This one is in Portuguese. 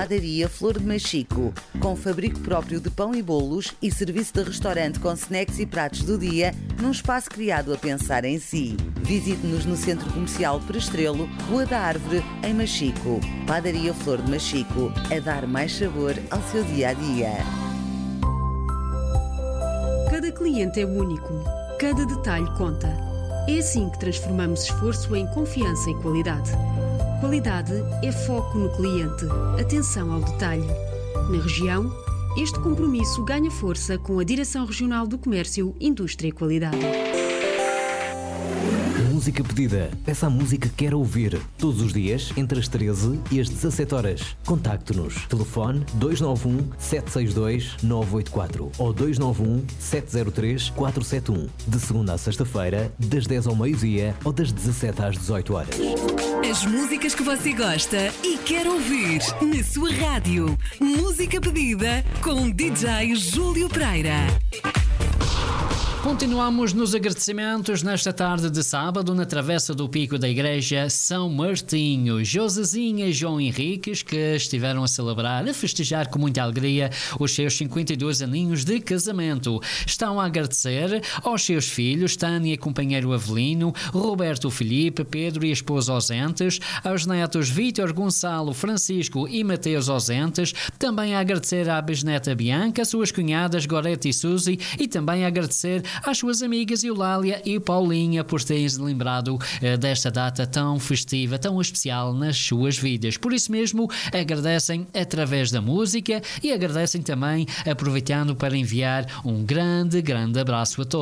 Padaria Flor de Machico, com fabrico próprio de pão e bolos e serviço de restaurante com snacks e pratos do dia, num espaço criado a pensar em si. Visite-nos no Centro Comercial Prestrelo, Rua da Árvore, em Machico. Padaria Flor de Machico, a dar mais sabor ao seu dia-a-dia. Cada cliente é único, cada detalhe conta. É assim que transformamos esforço em confiança e qualidade. Qualidade é foco no cliente, atenção ao detalhe. Na região, este compromisso ganha força com a Direção Regional do Comércio, Indústria e Qualidade. Música pedida. Peça a música que quer ouvir. Todos os dias, entre as 13 e as 17 horas. Contacte-nos. Telefone 291-762-984 ou 291-703-471. De segunda a sexta-feira, das 10 ao meio-dia ou das 17 às 18 horas. As músicas que você gosta e quer ouvir na sua rádio. Música pedida com DJ Júlio Pereira. Continuamos nos agradecimentos nesta tarde de sábado na Travessa do Pico da Igreja São Martinho. Josezinha e João Henriques, que estiveram a celebrar, a festejar com muita alegria os seus 52 aninhos de casamento. Estão a agradecer aos seus filhos, Tânia e companheiro Avelino, Roberto Felipe, Pedro e esposa ausentes, aos netos Vítor, Gonçalo, Francisco e Mateus ausentes, também a agradecer à bisneta Bianca, suas cunhadas Gorete e Suzy, e também a agradecer às suas amigas Eulália e Paulinha por terem lembrado desta data tão festiva, tão especial nas suas vidas. Por isso mesmo, agradecem através da música e agradecem também aproveitando para enviar um grande abraço a todos.